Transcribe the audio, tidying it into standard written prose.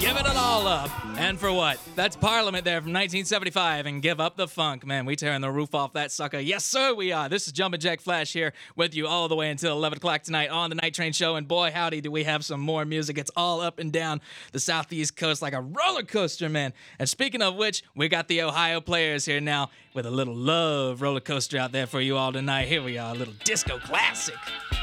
Give it all up. And for what? That's Parliament there from 1975 and Give Up the Funk. Man, we tearing the roof off that sucker. Yes, sir, we are. This is Jumpin' Jack Flash here with you all the way until 11 o'clock tonight on the Night Train Show. And boy, howdy, do we have some more music. It's all up and down the southeast coast like a roller coaster, man. And speaking of which, we got the Ohio players here now with a little love roller coaster out there for you all tonight. Here we are, a little disco classic.